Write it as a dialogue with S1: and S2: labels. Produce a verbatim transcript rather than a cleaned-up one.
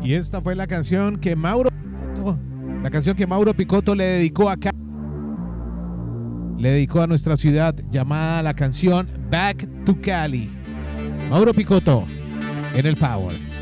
S1: Y esta fue la canción que Mauro, la canción que Mauro Picotto le dedicó acá. Le dedicó a nuestra ciudad, llamada la canción Back to Cali. Mauro Picotto en el Power.